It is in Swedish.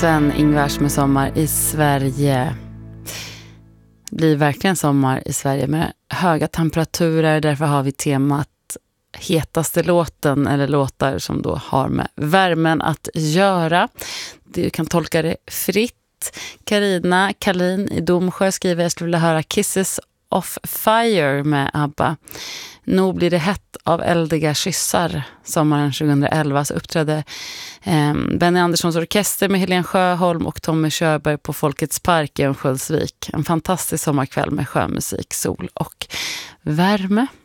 Sven-Ingvars med Sommar i Sverige. Det blir verkligen sommar i Sverige med höga temperaturer. Därför har vi temat hetaste låten, eller låtar som då har med värmen att göra. Du kan tolka det fritt. Carina Kalin i Domsjö skriver: jag skulle vilja höra Kisses of Fire med ABBA. Nog blir det hett av eldiga kyssar. Sommaren 2011 så uppträdde Benny Anderssons orkester med Helene Sjöholm och Tommy Körberg på Folkets park i Örnsköldsvik. En fantastisk sommarkväll med sjömusik, sol och värme.